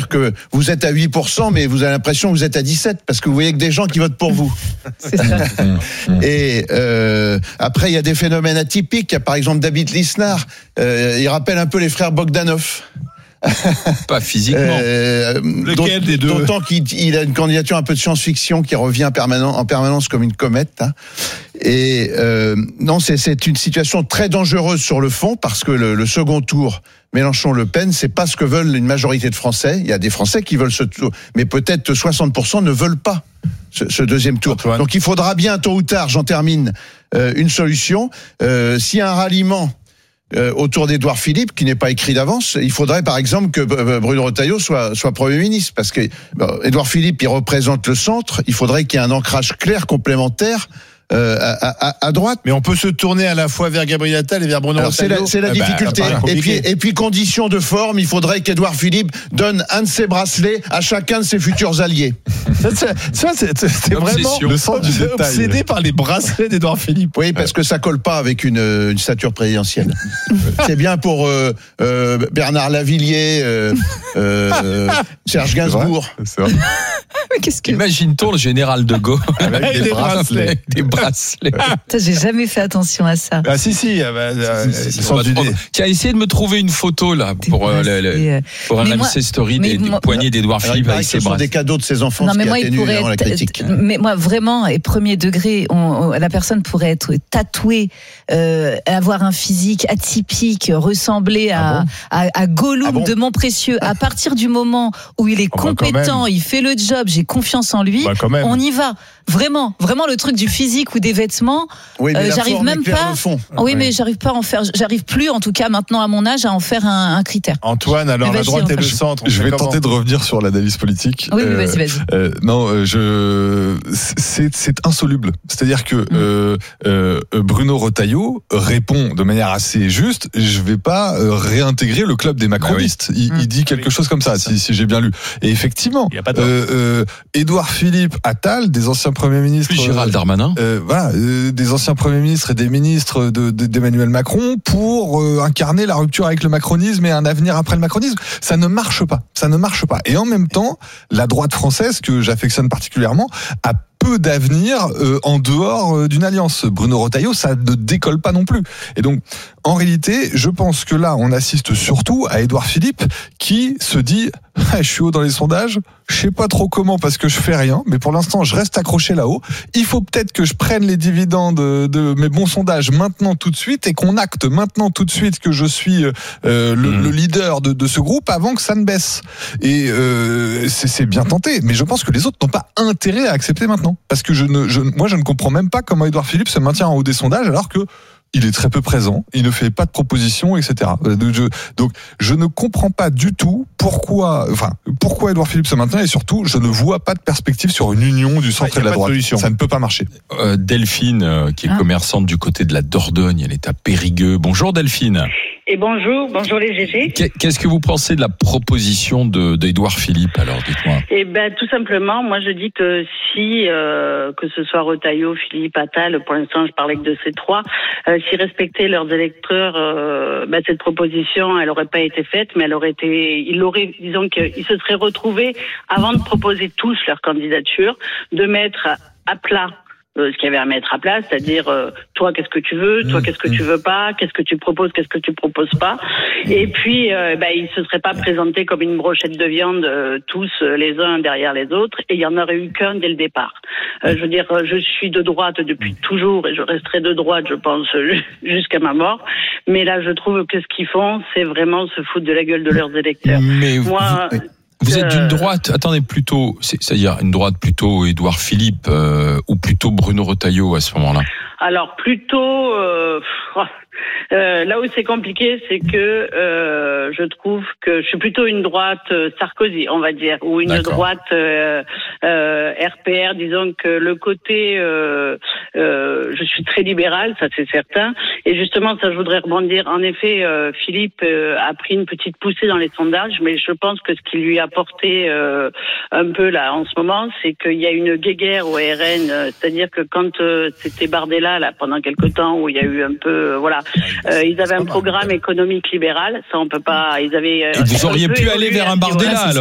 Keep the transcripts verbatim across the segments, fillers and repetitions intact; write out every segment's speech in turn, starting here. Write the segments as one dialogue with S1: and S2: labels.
S1: C'est-à-dire que vous êtes à huit pour cent, mais vous avez l'impression que vous êtes à dix-sept, parce que vous voyez que des gens qui votent pour vous.
S2: C'est ça.
S1: Et euh, après, il y a des phénomènes atypiques. Il y a par exemple David Lisnard. Euh, il rappelle un peu les frères Bogdanov.
S3: Pas physiquement.
S1: Euh,
S4: Lequel des deux ?
S1: D'autant qu'il il a une candidature un peu de science-fiction qui revient permanent, en permanence comme une comète. Hein. Et euh, non, c'est, c'est une situation très dangereuse sur le fond, parce que le, le second tour, Mélenchon-Le Pen, c'est pas ce que veulent une majorité de Français. Il y a des Français qui veulent ce tour, mais peut-être soixante pour cent ne veulent pas ce, ce deuxième tour.
S4: Antoine.
S1: Donc il faudra bien, tôt ou tard, j'en termine, euh, une solution. Euh, s'il y a un ralliement Euh, autour d'Édouard Philippe, qui n'est pas écrit d'avance, il faudrait par exemple que Bruno Retailleau soit, soit Premier ministre, parce que bon, Édouard Philippe, il représente le centre, il faudrait qu'il y ait un ancrage clair, complémentaire, euh, à, à, à droite.
S4: Mais on peut se tourner à la fois vers Gabriel Attal et vers Bruno
S1: Alors c'est
S4: Retailleau.
S1: la, c'est la
S4: Eh ben,
S1: difficulté.
S4: ça paraît
S1: et puis,
S4: compliqué.
S1: et puis condition de forme, il faudrait qu'Édouard Philippe donne un de ses bracelets à chacun de ses futurs alliés.
S4: Ça, c'est, ça, c'est, c'est vraiment
S3: L'obsession.
S4: le sens du détail. Obsédé par les bracelets d'Édouard Philippe.
S1: Oui, parce que ça colle pas avec une, une stature présidentielle. C'est bien pour euh, euh, Bernard Lavillier, euh, euh, Serge Gainsbourg.
S5: C'est vrai.
S2: Mais qu'est-ce que.
S3: Imagine-t-on le général de Gaulle
S4: Avec des bracelets.
S3: avec des bracelets.
S2: Putain, j'ai jamais fait attention à ça.
S4: Ah si, si. Ah, bah, euh,
S3: Si, si,
S4: le
S3: si,
S4: sens
S3: on va
S4: du
S3: trouver-
S4: dé.
S3: Tiens, essayez de me trouver une photo là
S2: Des
S3: pour, euh, le, le-
S2: bracelets,
S3: pour un
S2: mais
S3: M
S2: moi-
S3: C Story
S2: mais
S3: des, des
S2: moi-
S3: poignées d'Édouard
S1: Alors, il
S3: Philippe
S1: paraît
S3: avec
S1: que
S3: ses
S1: ce sont
S3: bras.
S1: des cadeaux de ses enfants,
S2: Non,
S1: ce
S2: mais
S1: qui
S2: moi, il
S1: atténue
S2: pourrait
S1: évidemment la
S2: être,
S1: critique.
S2: mais moi, vraiment, et premier degré, on, on- la personne pourrait être tatouée, euh, avoir un physique atypique, ressembler à, à, à Gollum
S1: Ah bon
S2: de Montprécieux. À partir du moment où il est
S4: Oh, bah, quand
S2: compétent, il fait le job, j'ai confiance en lui,
S4: Bah, quand même.
S2: on y va. Vraiment, vraiment le truc du physique ou des vêtements.
S1: Oui, mais
S2: euh,
S1: la
S2: j'arrive
S1: forme
S2: même
S1: éclaire
S2: pas.
S1: le fond.
S2: Oui,
S4: Ouais.
S2: mais j'arrive pas à en faire, j'arrive plus, en tout cas, maintenant à mon âge, à en faire un, un critère.
S4: Antoine, alors
S2: Mais
S4: la
S2: vas-y,
S4: droite et le
S2: Antoine.
S4: centre. on
S5: Je
S4: fait
S5: vais
S4: comment
S5: tenter de revenir sur l'analyse politique.
S2: Oui, oui,
S5: Euh,
S2: vas-y, vas-y.
S5: Euh, non, euh, je c'est c'est insoluble. C'est-à-dire que euh, euh, Bruno Retailleau répond de manière assez juste. Je vais pas euh, réintégrer le club des macronistes. Il, il dit quelque chose comme ça, si, si j'ai bien lu. Et effectivement,
S4: Il y a pas tort.
S5: euh, euh, Édouard Philippe, Attal, des anciens premiers ministres,
S3: Plus Gérald Darmanin.
S5: euh, voilà, euh, des anciens premiers ministres et des ministres de, de, d'Emmanuel Macron pour euh, incarner la rupture avec le macronisme et un avenir après le macronisme. Ça ne marche pas. Ça ne marche pas. Et en même temps, la droite française, que j'affectionne particulièrement, a peu d'avenir euh, en dehors euh, d'une alliance. Bruno Retailleau, ça ne décolle pas non plus. Et donc, en réalité, je pense que là, on assiste surtout à Édouard Philippe qui se dit ah, « Je suis haut dans les sondages, je sais pas trop comment parce que je fais rien, mais pour l'instant, je reste accroché là-haut. Il faut peut-être que je prenne les dividendes de, de mes bons sondages maintenant tout de suite et qu'on acte maintenant tout de suite que je suis euh, le,
S3: Mmh.
S5: le leader de, de ce groupe avant que ça ne baisse. » Et euh, c'est, c'est bien tenté, mais je pense que les autres n'ont pas intérêt à accepter maintenant. Parce que je ne, je, moi, je ne comprends même pas comment Édouard Philippe se maintient en haut des sondages alors que il est très peu présent, il ne fait pas de propositions, et cetera. Donc je, donc, je ne comprends pas du tout pourquoi, enfin, pourquoi Édouard Philippe se maintient et surtout, je ne vois pas de perspective sur une union du centre
S4: Ouais, y a
S5: et de la
S4: pas de
S5: droite.
S4: solution.
S5: Ça ne peut pas marcher.
S3: Euh, Delphine, euh, qui est
S2: Ah.
S3: commerçante du côté de la Dordogne, elle est à Périgueux. Bonjour Delphine.
S6: Et bonjour, bonjour les G G.
S3: Qu'est- Qu'est-ce que vous pensez de la proposition de, d'Édouard Philippe, alors, dites-moi.
S6: Eh ben tout simplement, moi je dis que si euh, que ce soit Retailleau, Philippe, Attal, pour l'instant je parlais que de ces trois, euh, s'ils respectaient leurs électeurs, euh, ben, cette proposition, elle aurait pas été faite, mais elle aurait été, ils l'auraient, disons qu'ils se seraient retrouvés avant de proposer tous leur candidature, de mettre à plat euh, ce qu'il y avait à mettre à plat, c'est-à-dire euh, toi qu'est-ce que tu veux, toi qu'est-ce que tu veux pas, qu'est-ce que tu proposes, qu'est-ce que tu proposes pas, et puis euh, ben ils se seraient pas présentés comme une brochette de viande euh, tous euh, les uns derrière les autres, et il y en aurait eu qu'un dès le départ. Euh, je veux dire, je suis de droite depuis toujours et je resterai de droite, je pense, jusqu'à ma mort. Mais là, je trouve que ce qu'ils font, c'est vraiment se foutre de la gueule de leurs électeurs.
S3: Mais vous,
S6: Moi,
S3: vous êtes d'une
S6: euh,
S3: droite, attendez, plutôt, c'est- c'est-à-dire une droite plutôt Édouard Philippe euh, ou plutôt Bruno Retailleau à ce moment-là?
S6: alors plutôt, euh, euh, là où c'est compliqué, c'est que euh, je trouve que je suis plutôt une droite euh, Sarkozy, on va dire, ou une
S3: D'accord.
S6: droite euh, euh, R P R. Disons que le côté, euh, euh, je suis très libérale, ça c'est certain. Et justement, ça, je voudrais rebondir. En effet, euh, Philippe euh, a pris une petite poussée dans les sondages, mais je pense que ce qui lui a apporté euh, un peu là en ce moment, c'est qu'il y a une guéguerre au R N, euh, c'est-à-dire que quand euh, c'était Bardella là pendant quelque temps où il y a eu un peu, euh, voilà, euh, ils avaient un programme économique libéral, ça on peut pas, ils avaient. Euh,
S3: Et vous
S6: un
S3: auriez
S6: peu
S3: pu
S6: évolué
S3: aller vers
S6: à
S3: un
S6: ce
S3: Bardella
S6: niveau-là.
S2: Ouais, c'est
S3: alors
S2: ça.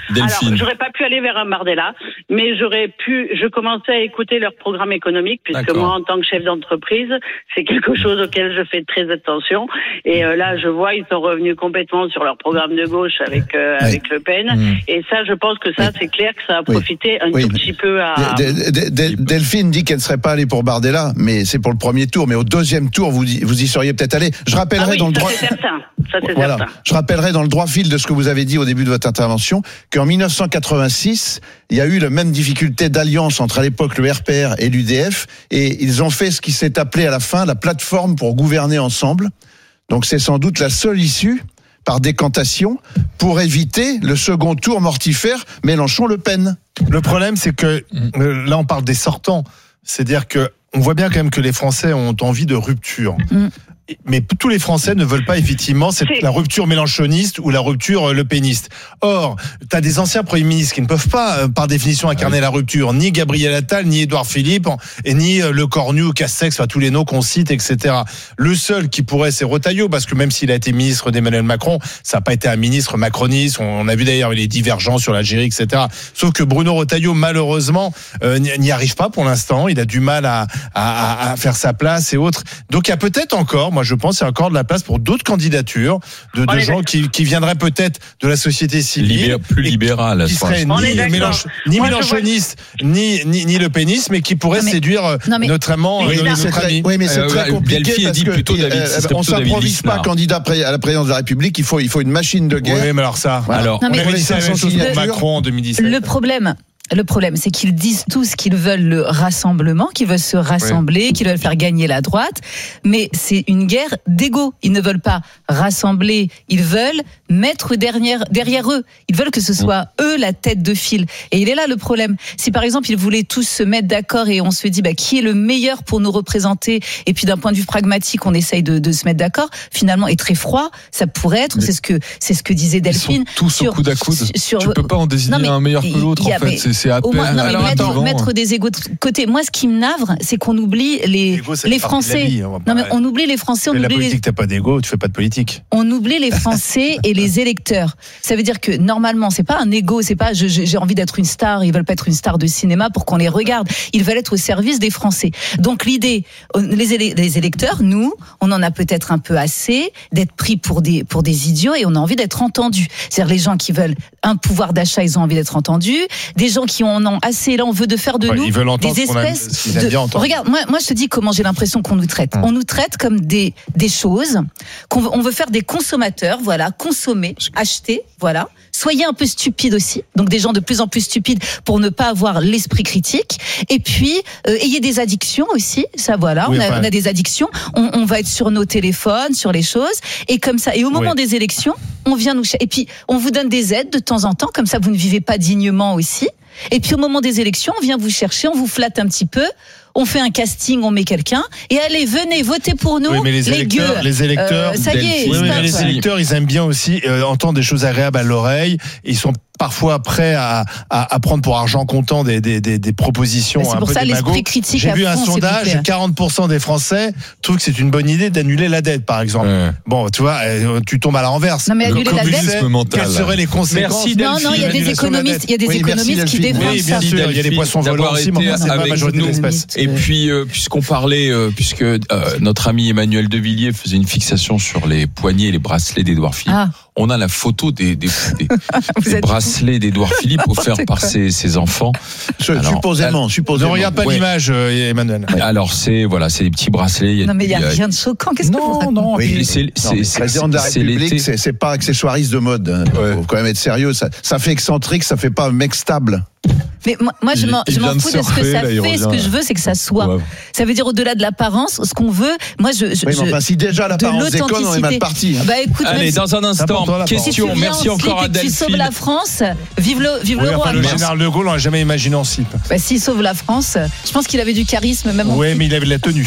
S3: Delphine.
S6: Alors, j'aurais pas pu aller vers un Bardella, mais j'aurais pu, je commençais à écouter leur programme économique, puisque
S3: D'accord.
S6: moi, en tant que chef d'entreprise, c'est quelque chose auquel je fais très attention. Et euh, là, je vois, ils sont revenus complètement sur leur programme de gauche avec euh,
S1: Oui.
S6: avec Le Pen.
S1: Mmh.
S6: Et ça, je pense que ça,
S1: Oui.
S6: c'est clair que ça a
S1: Oui.
S6: profité un
S1: Oui,
S6: tout
S1: mais-
S6: petit peu à...
S1: Del- Del- Del- Delphine dit qu'elle ne serait pas allée pour Bardella, mais c'est pour le premier tour. Mais au deuxième tour, vous y, vous y seriez peut-être allé. Je
S6: Ah
S1: rappellerai
S6: oui,
S1: dans le
S6: ça
S1: droit.
S6: c'est certain. Ça c'est
S1: Voilà.
S6: certain.
S1: Je rappellerai dans le droit fil de ce que vous avez dit au début de votre intervention qu'en mille neuf cent quatre-vingt-six, il y a eu la même difficulté d'alliance entre à l'époque le R P R et l'U D F, et ils ont fait ce qui s'est appelé à la fin la plateforme pour gouverner ensemble. Donc c'est sans doute la seule issue par décantation pour éviter le second tour mortifère Mélenchon-Le Pen.
S4: Le problème, c'est que euh, là, on parle des sortants. C'est-à-dire que on voit bien quand même que les Français ont envie de rupture.
S2: Mm.
S4: Mais tous les Français ne veulent pas effectivement cette,
S6: C'est-
S4: la rupture mélenchoniste ou la rupture euh, lepéniste. Or, tu as des anciens premiers ministres qui ne peuvent pas, euh, par définition, incarner la rupture. Ni Gabriel Attal, ni Édouard Philippe, en- et ni euh, Le Cornu ou Castex, enfin, tous les noms qu'on cite, et cetera. Le seul qui pourrait, c'est Retailleau, parce que même s'il a été ministre d'Emmanuel Macron, ça n'a pas été un ministre macroniste. On, on a vu d'ailleurs les divergences sur l'Algérie, et cetera. Sauf que Bruno Retailleau, malheureusement, euh, n'y n'y arrive pas pour l'instant. Il a du mal à, à, à faire sa place et autres. Donc il y a peut-être encore, moi je pense, il y a encore de la place pour d'autres candidatures de,
S6: On
S4: de
S6: est
S4: gens qui, qui viendraient peut-être de la société civile,
S3: Libé- plus
S4: et
S3: libéral,
S4: qui
S3: à ce
S4: seraient
S6: On est
S4: ni,
S6: d'accord.
S4: mélanch- ni
S6: Moi, je
S4: mélenchonistes, ni, ni, ni le pénisme, mais qui pourraient
S2: Non, mais-
S4: séduire euh,
S2: non, mais-
S4: notamment
S6: Oui,
S4: euh,
S6: mais
S4: notre
S1: c'est très,
S4: ami.
S1: oui, mais c'est
S3: Euh,
S1: très
S3: ouais,
S1: compliqué
S3: Delphine a
S1: parce
S3: dit
S1: que
S3: plutôt David-
S1: euh,
S3: ce serait
S1: on
S3: plutôt David
S1: s'improvise pas
S3: Lisnard.
S1: candidat pré- à la présidence de la République. Il faut, il faut une machine de guerre.
S4: Oui, mais alors ça,
S1: Voilà.
S3: Alors,
S2: Non,
S4: on
S2: mais-
S4: avait dit ça la même chose pour
S1: Le-
S4: Macron en deux mille dix-sept.
S2: Le problème, le problème, c'est qu'ils disent tous qu'ils veulent le rassemblement, qu'ils veulent se rassembler, qu'ils veulent faire gagner la droite, mais c'est une guerre d'ego. Ils ne veulent pas rassembler, ils veulent mettre derrière, derrière eux. Ils veulent que ce soit eux la tête de file. Et il est là le problème. Si par exemple ils voulaient tous se mettre d'accord et on se dit bah, qui est le meilleur pour nous représenter, et puis d'un point de vue pragmatique, on essaye de, de se mettre d'accord, finalement, et très froid, ça pourrait être, c'est ce que c'est ce que disait
S5: Ils sont
S2: Delphine.
S5: tous
S2: sur-
S5: au coude à coude.
S2: sur-
S5: Tu peux pas en désigner
S2: Non, mais
S5: un meilleur que
S2: il
S5: l'autre
S2: y a-
S5: en fait.
S2: mais
S5: C'est, c'est à
S2: Au moins,
S5: peine.
S2: non, mais
S5: Alors,
S2: mettre,
S5: attends,
S2: mettre des égos de côté. Moi, ce qui me navre, c'est qu'on oublie les,
S4: L'ego, ça
S2: les
S4: fait partie de la
S2: Français.
S4: vie, on va pas-
S2: Non, mais on oublie les Français, on
S4: Mais la
S2: oublie les,
S4: politique, t'as pas d'ego, tu fais pas de politique.
S2: on oublie les Français et les électeurs. Ça veut dire que normalement, c'est pas un ego, c'est pas je- je- j'ai envie d'être une star. Ils veulent pas être une star de cinéma pour qu'on les regarde. Ils veulent être au service des Français. Donc l'idée, les, élé- les électeurs, nous, on en a peut-être un peu assez d'être pris pour des pour des idiots et on a envie d'être entendus. C'est-à-dire les gens qui veulent un pouvoir d'achat, ils ont envie d'être entendus. Des gens qui en ont assez, là, on veut de faire de
S4: Ouais,
S2: nous
S4: ils veulent entendre
S2: des
S4: ce qu'on aime-
S2: espèces
S4: ce qu'ils aiment
S2: de-
S4: bien entendre.
S2: Regarde, moi, moi je te dis comment j'ai l'impression qu'on nous traite.
S4: Hum.
S2: On nous traite comme des des choses qu'on veut, on veut faire des consommateurs, voilà, consommer, acheter, voilà. Soyez un peu stupides aussi, donc des gens de plus en plus stupides pour ne pas avoir l'esprit critique. Et puis euh, ayez des addictions aussi, ça voilà,
S4: Oui,
S2: on, a,
S4: enfin-
S2: on a des addictions. On, on va être sur nos téléphones, sur les choses, et comme ça. Et au moment
S4: Oui.
S2: des élections, on vient nous ch- et puis on vous donne des aides de temps en temps, comme ça vous ne vivez pas dignement aussi. Et puis au moment des élections, on vient vous chercher, on vous flatte un petit peu. On fait un casting, on met quelqu'un et allez, venez, votez pour nous.
S4: Oui, mais les électeurs,
S2: gueux.
S4: les électeurs,
S2: Euh, ça y est,
S3: Delphine.
S4: oui,
S2: stop.
S4: mais les électeurs, ils aiment bien aussi euh, entendre des choses agréables à l'oreille. Ils sont parfois prêts à, à, à prendre pour argent comptant des, des, des, des propositions.
S2: C'est
S4: un
S2: pour
S4: peu
S2: ça
S4: démago.
S2: l'esprit critique
S4: J'ai
S2: à
S4: vu un
S2: fond, s'il vous
S4: sondage,
S2: plaît.
S4: quarante pour cent des Français trouvent que c'est une bonne idée d'annuler la dette, par exemple.
S3: Ouais.
S4: Bon, tu vois, euh, tu tombes à la renverse.
S2: Non, mais
S4: Le
S2: annuler la
S4: communisme,
S2: dette-
S5: Communisme mental.
S4: quelles seraient les conséquences?
S3: Merci,
S2: Non, non, il y a des
S4: L'annulation de la
S2: économistes, il y a des
S1: Oui, merci,
S2: économistes qui
S1: Delphine.
S2: défendent
S4: Oui, bien
S2: ça.
S4: sûr, il y a les poissons volants
S3: d'avoir
S4: aussi,
S3: été
S4: mais enfin, c'est pas la
S3: avec
S4: majorité de
S3: nous.
S4: l'espèce.
S3: Et puis, euh, puisqu'on parlait, euh, puisque euh, notre ami Emmanuel Devilliers faisait une fixation sur les poignets et les bracelets d'Édouard Philippe,
S2: Ah,
S3: on a la photo des, des, des,
S2: vous
S3: des
S2: êtes
S3: bracelets d'Édouard Philippe offerts
S2: N'importe
S3: par
S2: quoi.
S3: ses, ses enfants.
S1: Ce-
S3: Alors,
S1: supposément,
S4: Ne
S1: supposément.
S4: regarde pas
S3: Ouais.
S4: l'image, euh, Emmanuel.
S3: Alors, c'est voilà, c'est des petits bracelets. Il y a-
S2: Non, mais il n'y a
S3: il y a-
S2: rien de choquant. Qu'est-ce que vous
S3: Non,
S2: racontez
S3: non,
S1: Oui,
S3: puis
S1: mais-
S3: c'est
S1: non,
S3: c'est-
S1: mais
S3: c'est-
S1: président de la
S3: c'est l'été.
S1: République, c'est c'est pas accessoiriste de mode. Il
S5: Ouais.
S1: faut quand même être sérieux. Ça, ça fait excentrique, ça fait pas un mec stable.
S2: Mais moi, moi, je
S5: Il-
S2: m'en
S5: il
S2: je m'en
S5: vient de
S2: fous de ce que
S5: surfer,
S2: ça
S5: là, il
S2: fait. Ce
S5: revient.
S2: que je veux, c'est que ça soit.
S5: Ouais.
S2: Ça veut dire au-delà de l'apparence, ce qu'on veut. Moi, je. je,
S1: Oui, mais
S2: je-
S1: enfin, si déjà l'apparence déconne, on est mal
S2: l'authenticité.
S1: parti. hein.
S2: Bah écoute,
S3: Allez,
S2: même
S3: dans un
S4: pour
S3: instant,
S4: toi, la
S2: si tu
S3: question.
S2: viens
S3: Merci
S2: en slip
S3: encore à
S2: et que tu sauves
S3: Delphine.
S2: la France, vive le, vive
S4: Oui,
S2: le roi.
S4: enfin, le
S3: Merci.
S4: général de Gaulle, on l'a jamais imaginé en slip.
S2: Bah, s'il sauve la France, je pense qu'il avait du charisme même en
S3: Oh.
S4: Oui,
S2: slip.
S4: mais il avait de la tenue.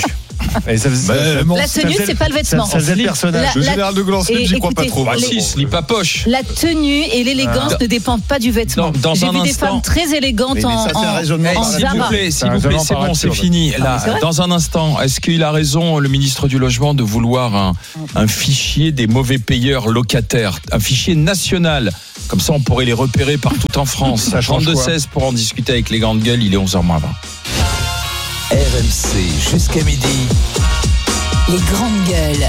S4: Et ça faisait-
S5: Bah,
S4: ça-
S5: bon,
S2: La
S4: ça
S2: tenue,
S4: faisait-
S2: c'est pas le vêtement.
S4: Ça, ça faisait le personnage.
S2: La-
S5: Le général de Gaulle en slip,
S2: et
S5: j'y crois pas
S2: écoutez,
S5: trop.
S3: Bah
S2: les-
S3: si, slip à poche.
S2: La tenue et l'élégance
S3: Ah.
S2: ne dépendent pas du vêtement.
S3: Dans- dans
S2: J'ai
S3: un
S2: vu des
S3: instant-
S2: femmes très élégantes
S1: Mais- mais
S2: en,
S1: ça, c'est un
S2: en-
S1: raisonnement
S3: Eh,
S2: en
S1: par
S3: s'il vous
S2: Zara.
S3: plaît,
S4: C'est
S3: s'il
S4: un
S3: vous plaît,
S4: raisonnement
S3: c'est
S4: par
S3: bon, c'est
S4: absurde.
S3: fini.
S2: mais
S3: Là,
S2: c'est vrai.
S3: dans un instant, est-ce qu'il a raison, le ministre du Logement, de vouloir un, un fichier des mauvais payeurs locataires, un fichier national? Comme ça, on pourrait les repérer partout en France.
S4: Ça change
S3: trente-deux
S4: quoi
S3: seize pour en discuter avec les grandes gueules, il est onze heures moins vingt.
S7: R M C jusqu'à midi.
S8: Les grandes gueules.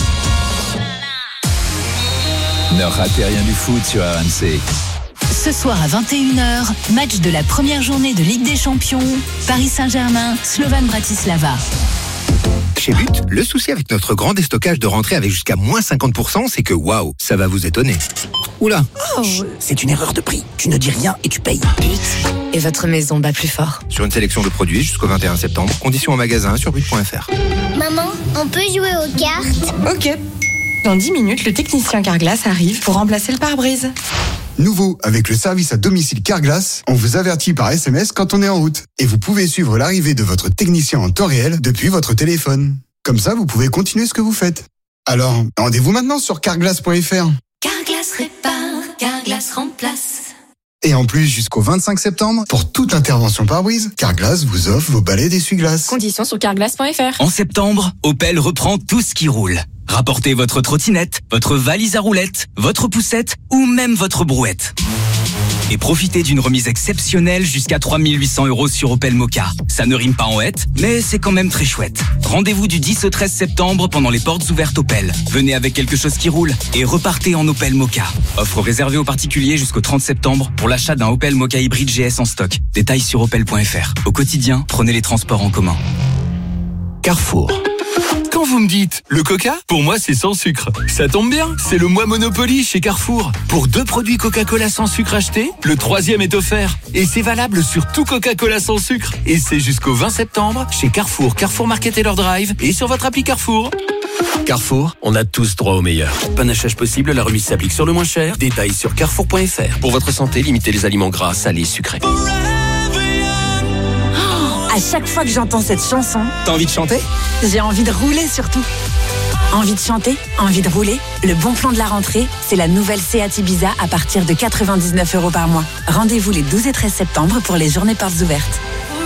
S7: Ne ratez rien du foot sur R M C.
S8: Ce soir à vingt et une heures, match de la première journée de Ligue des Champions. Paris Saint-Germain, Slovan Bratislava.
S9: Chez But, le souci avec notre grand déstockage de rentrée avec jusqu'à moins cinquante pour cent, c'est que waouh, ça va vous étonner. Oula,
S10: C'est une erreur de prix. Tu ne dis rien et tu payes.
S11: But et votre maison bat plus fort.
S9: sur une sélection de produits jusqu'au vingt et un septembre, conditions en magasin sur but point f r.
S12: Maman, on peut jouer aux cartes?
S11: Ok. Dans dix minutes, le technicien Carglass arrive pour remplacer le pare-brise.
S13: Nouveau, avec le service à domicile Carglass, on vous avertit par S M S quand on est en route. Et vous pouvez suivre l'arrivée de votre technicien en temps réel depuis votre téléphone. Comme ça, vous pouvez continuer ce que vous faites. Alors, rendez-vous maintenant sur carglass point f r.
S8: Carglass répare, Carglass remplace.
S13: Et en plus, jusqu'au vingt-cinq septembre, pour toute intervention pare-brise, Carglass vous offre vos balais d'essuie-glace.
S11: Conditions sur carglass point f r.
S10: En septembre, Opel reprend tout ce qui roule. Rapportez votre trottinette, votre valise à roulettes, votre poussette ou même votre brouette. Et profitez d'une remise exceptionnelle jusqu'à trois mille huit cents euros sur Opel Mokka. Ça ne rime pas en hête, mais c'est quand même très chouette. Rendez-vous du dix au treize septembre pendant les portes ouvertes Opel. Venez avec quelque chose qui roule et repartez en Opel Mokka. Offre réservée aux particuliers jusqu'au trente septembre pour l'achat d'un Opel Mokka hybride G S en stock. Détails sur opel point f r. Au quotidien, prenez les transports en commun.
S7: Carrefour.
S14: Quand vous me dites le Coca, pour moi c'est sans sucre. Ça tombe bien, c'est le mois Monopoly chez Carrefour. Pour deux produits Coca-Cola sans sucre achetés, le troisième est offert. Et c'est valable sur tout Coca-Cola sans sucre. Et c'est jusqu'au vingt septembre chez Carrefour, Carrefour Market et leur Drive et sur votre appli Carrefour.
S15: Carrefour, on a tous droit au meilleur. Panachage possible, la remise s'applique sur le moins cher. Détails sur carrefour point f r. Pour votre santé, limitez les aliments gras, salés, sucrés.
S16: À chaque fois que j'entends cette chanson,
S10: T'as envie de chanter?
S16: j'ai envie de rouler surtout. Envie de chanter, envie de rouler. Le bon plan de la rentrée, c'est la nouvelle Seat Ibiza à partir de quatre-vingt-dix-neuf euros par mois. Rendez-vous les douze et treize septembre pour les journées portes ouvertes.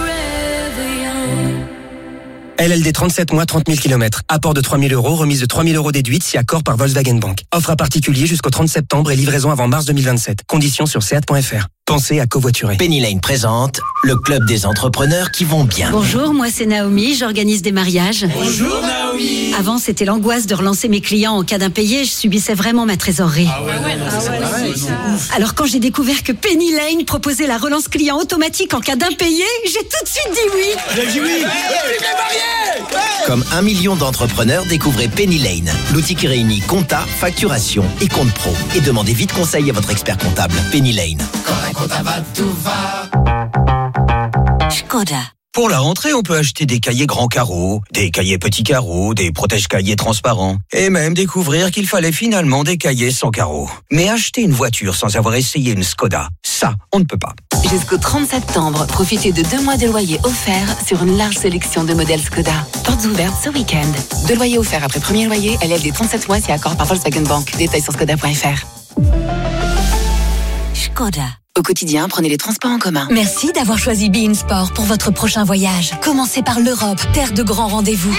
S10: L L D trente-sept mois, trente mille kilomètres. Apport de trois mille euros, remise de trois mille euros déduite si accord par Volkswagen Bank. Offre à particulier jusqu'au trente septembre et livraison avant mars deux mille vingt-sept. Conditions sur seat point f r. Pensez à covoiturer.
S7: Penny Lane présente le club des entrepreneurs qui vont bien.
S17: Bonjour, moi c'est Naomi, j'organise des mariages.
S7: Bonjour Naomi.
S17: Avant, c'était l'angoisse de relancer mes clients en cas d'impayé, je subissais vraiment ma trésorerie.
S7: Ah ouais, non, c'est pareil.
S17: Alors quand j'ai découvert que Penny Lane proposait la relance client automatique en cas d'impayé, j'ai tout de suite dit oui.
S7: J'ai dit oui. Comme un million d'entrepreneurs, découvrez Penny Lane, l'outil qui réunit compta, facturation et compte pro. Et demandez vite conseil à votre expert comptable. Penny Lane.
S8: Quand un compta va, tout va.
S17: Skoda.
S10: Pour la rentrée, on peut acheter des cahiers grands carreaux, des cahiers petits carreaux, des protège-cahiers transparents. Et même découvrir qu'il fallait finalement des cahiers sans carreaux. Mais acheter une voiture sans avoir essayé une Skoda, ça, on ne peut pas.
S11: Jusqu'au trente septembre, profitez de deux mois de loyer offerts sur une large sélection de modèles Skoda. Portes ouvertes ce week-end. Deux loyers offerts après premier loyer, L L D trente-sept mois si accord par Volkswagen Bank. Détails sur skoda point f r.
S17: Skoda.
S11: Au quotidien, prenez les transports en commun.
S8: Merci d'avoir choisi Be In Sport pour votre prochain voyage. Commencez par l'Europe, terre de grands rendez-vous.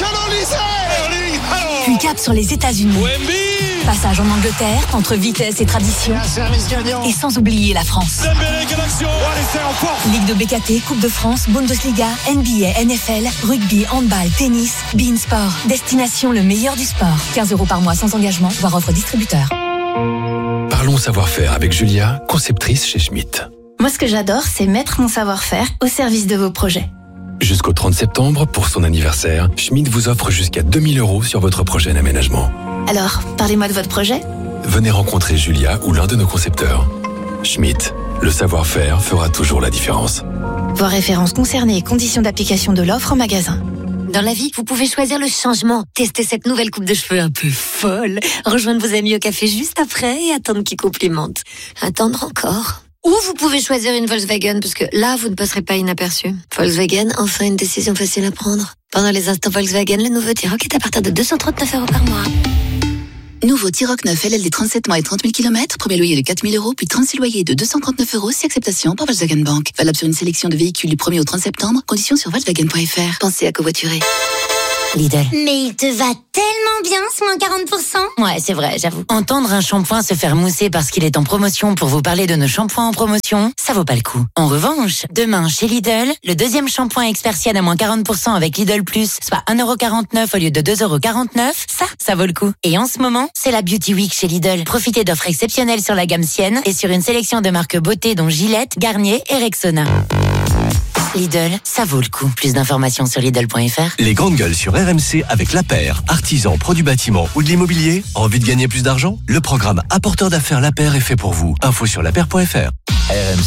S8: Puis cap sur les États-Unis. Passage en Angleterre, entre vitesse et tradition. Et sans oublier la France. Ligue de B K T, Coupe de France, Bundesliga, N B A, N F L, rugby, handball, tennis, Be In Sport. Destination le meilleur du sport. quinze euros par mois sans engagement, voire offre distributeur.
S15: Parlons savoir-faire avec Julia, conceptrice chez Schmitt.
S18: Moi, ce que j'adore, c'est mettre mon savoir-faire au service de vos projets.
S15: Jusqu'au trente septembre, pour son anniversaire, Schmitt vous offre jusqu'à deux mille euros sur votre prochain aménagement.
S18: Alors, parlez-moi de votre projet.
S15: Venez rencontrer Julia ou l'un de nos concepteurs. Schmitt, le savoir-faire fera toujours la différence.
S18: Voir références concernées et conditions d'application de l'offre en magasin.
S19: Dans la vie, vous pouvez choisir le changement. Tester cette nouvelle coupe de cheveux un peu folle. Rejoindre vos amis au café juste après et attendre qu'ils complimentent. Attendre encore. Ou vous pouvez choisir une Volkswagen, parce que là, vous ne passerez pas inaperçu. Volkswagen, enfin une décision facile à prendre. Pendant les instants Volkswagen, le nouveau T-Roc est à partir de deux cent trente-neuf euros par mois.
S11: Nouveau T-Roc neuf L L D trente-sept mois et trente mille kilomètres, premier loyer de quatre mille euros, puis trente-six loyers de deux cent trente-neuf euros, si acceptation par Volkswagen Bank. Valable sur une sélection de véhicules du premier au trente septembre, conditions sur Volkswagen point F R. Pensez à covoiturer.
S19: Lidl.
S12: Mais il te va tellement bien ce moins quarante pour cent.
S19: Ouais, c'est vrai, j'avoue.
S20: Entendre un shampoing se faire mousser parce qu'il est en promotion pour vous parler de nos shampoings en promotion, ça vaut pas le coup. En revanche, demain chez Lidl, le deuxième shampoing Expersienne à moins quarante pour cent avec Lidl Plus, soit un euro quarante-neuf au lieu de deux euros quarante-neuf, ça, ça vaut le coup. Et en ce moment, c'est la Beauty Week chez Lidl. Profitez d'offres exceptionnelles sur la gamme Sienne et sur une sélection de marques beauté dont Gillette, Garnier et Rexona. Lidl, ça vaut le coup. Plus d'informations sur Lidl point F R.
S21: Les grandes gueules sur R M C avec La Paire, artisan, produits bâtiment ou de l'immobilier. Envie de gagner plus d'argent? Le programme Apporteur d'affaires La Paire est fait pour vous. Info sur la paire point F R. R M C.